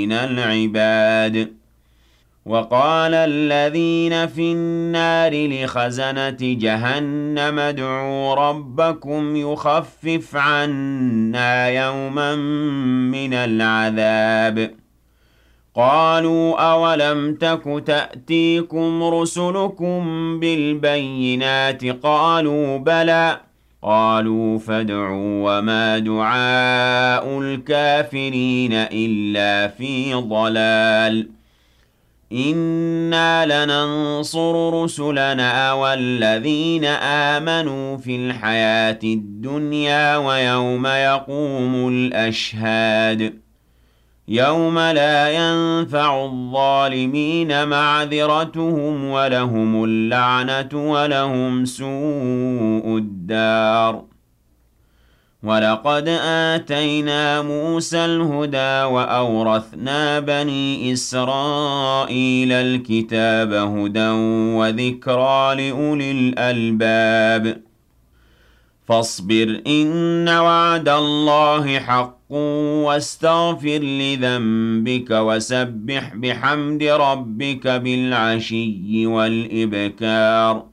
من العباد وقال الذين في النار لخزنة جهنم ادعوا ربكم يخفف عنا يوما من العذاب قالوا أولم تك تأتيكم رسلكم بالبينات قالوا بلى قالوا فادعوا وما دعاء الكافرين إلا في ضلال إنا لننصر رسلنا والذين آمنوا في الحياة الدنيا ويوم يقوم الأشهاد يوم لا ينفع الظالمين معذرتهم ولهم اللعنة ولهم سوء الدار ولقد آتينا موسى الهدى وأورثنا بني إسرائيل الكتاب هدى وذكرى لأولي الألباب فاصبر إن وعد الله حق واستغفر لذنبك وسبح بحمد ربك بالعشي والإبكار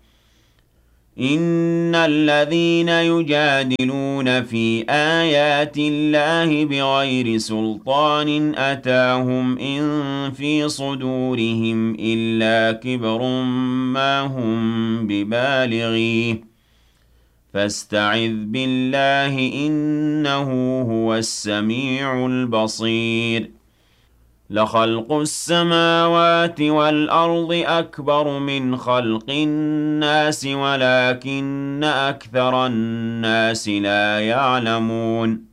إن الذين يجادلون في آيات الله بغير سلطان أتاهم إن في صدورهم إلا كبر ما هم ببالغيه فاستعذ بالله إنه هو السميع البصير لخلق السماوات والأرض أكبر من خلق الناس ولكن أكثر الناس لا يعلمون